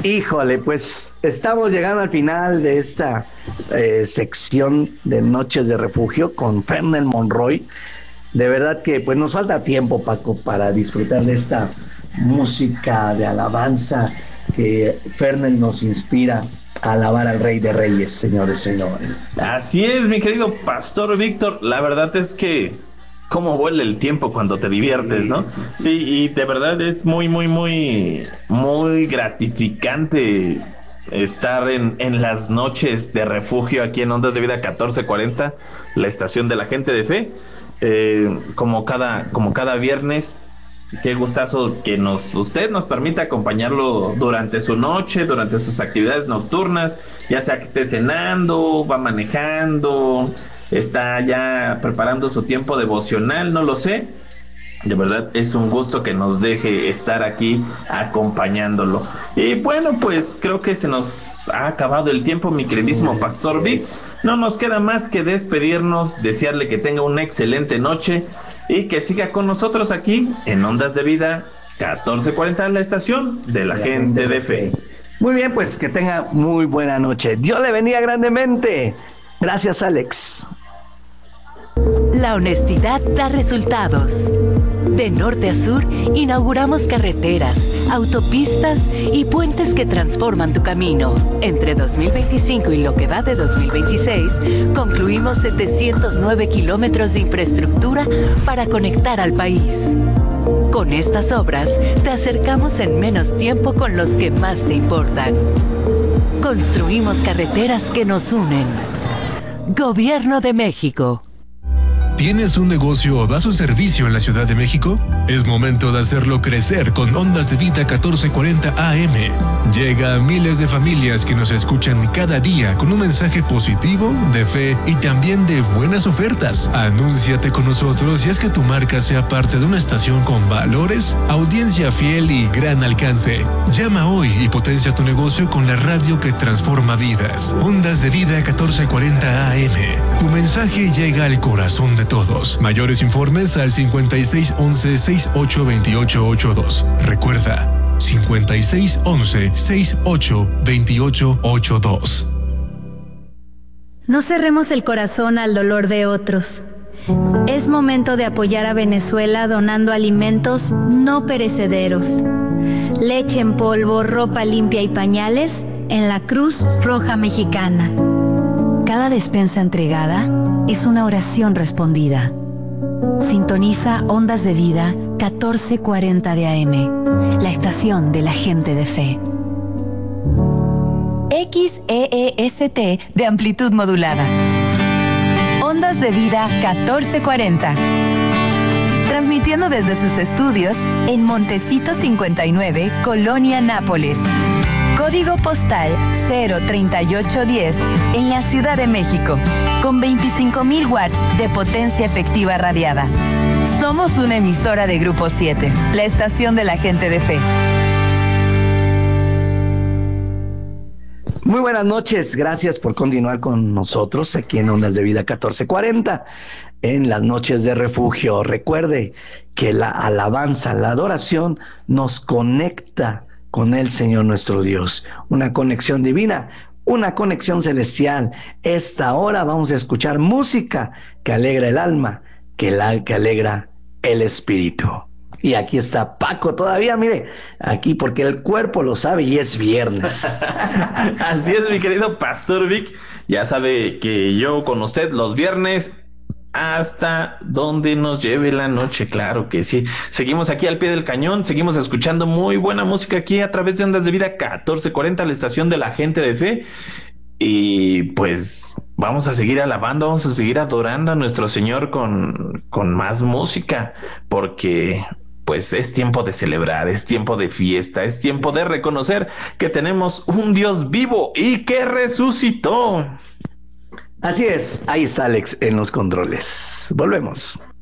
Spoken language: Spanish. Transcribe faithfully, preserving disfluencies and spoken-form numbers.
Híjole, pues estamos llegando al final de esta eh, sección de Noches de Refugio con Fernel Monroy. De verdad que pues nos falta tiempo, Paco, para disfrutar de esta música de alabanza que Fernel nos inspira a alabar al Rey de Reyes, señores, señores. Así es, mi querido Pastor Víctor. La verdad es que cómo vuela el tiempo cuando te diviertes, sí, ¿no? Sí, sí. Sí, y de verdad es muy, muy, muy, muy gratificante estar en, en las noches de refugio aquí en Ondas de Vida catorce cuarenta, la estación de la gente de fe. Eh, como cada, como cada viernes, qué gustazo que nos, usted nos permita acompañarlo durante su noche, durante sus actividades nocturnas, ya sea que esté cenando, va manejando, está ya preparando su tiempo devocional, no lo sé. De verdad es un gusto que nos deje estar aquí acompañándolo. Y bueno, pues creo que se nos ha acabado el tiempo, mi queridísimo Pastor Vic. No nos queda más que despedirnos, desearle que tenga una excelente noche y que siga con nosotros aquí en Ondas de Vida catorce cuarenta, la estación de la gente de fe. Muy bien, pues que tenga muy buena noche. Dios le bendiga grandemente. Gracias, Alex. La honestidad da resultados. De norte a sur, inauguramos carreteras, autopistas y puentes que transforman tu camino. Entre dos mil veinticinco y lo que va de dos mil veintiséis, concluimos setecientos nueve kilómetros de infraestructura para conectar al país. Con estas obras, te acercamos en menos tiempo con los que más te importan. Construimos carreteras que nos unen. Gobierno de México. ¿Tienes un negocio o das un servicio en la Ciudad de México? Es momento de hacerlo crecer con Ondas de Vida catorce cuarenta A M. Llega a miles de familias que nos escuchan cada día con un mensaje positivo, de fe y también de buenas ofertas. Anúnciate con nosotros y haz que tu marca sea parte de una estación con valores, audiencia fiel y gran alcance. Llama hoy y potencia tu negocio con la radio que transforma vidas. Ondas de Vida catorce cuarenta A M. Tu mensaje llega al corazón de todos. Mayores informes al cincuenta y seis once sesenta y ocho veintiocho ochenta y dos. Recuerda, cincuenta y seis once sesenta y ocho veintiocho ochenta y dos. No cerremos el corazón al dolor de otros. Es momento de apoyar a Venezuela donando alimentos no perecederos. Leche en polvo, ropa limpia y pañales en la Cruz Roja Mexicana. Cada despensa entregada es una oración respondida. Sintoniza Ondas de Vida catorce cuarenta de A M, la estación de la gente de fe. X E E S T de amplitud modulada. Ondas de Vida catorce cuarenta. Transmitiendo desde sus estudios en Montecito cincuenta y nueve, Colonia Nápoles. Código postal cero treinta y ocho diez en la Ciudad de México, con veinticinco mil watts de potencia efectiva radiada. Somos una emisora de Grupo siete, la estación de la gente de fe. Muy buenas noches, gracias por continuar con nosotros aquí en Ondas de Vida catorce cuarenta, en las noches de refugio. Recuerde que la alabanza, la adoración nos conecta con el Señor nuestro Dios, una conexión divina, una conexión celestial. Esta hora vamos a escuchar música que alegra el alma, que, la, que alegra el espíritu. Y aquí está Paco todavía, mire, aquí porque el cuerpo lo sabe y es viernes. Así es, mi querido Pastor Vic, ya sabe que yo con usted los viernes hasta donde nos lleve la noche, claro que sí. Seguimos aquí al pie del cañón, seguimos escuchando muy buena música aquí a través de Ondas de Vida catorce cuarenta, la estación de la gente de fe. Y pues vamos a seguir alabando, vamos a seguir adorando a nuestro Señor con, con más música, porque pues es tiempo de celebrar, es tiempo de fiesta, es tiempo de reconocer que tenemos un Dios vivo y que resucitó. Así es, ahí está Alex en los controles. Volvemos.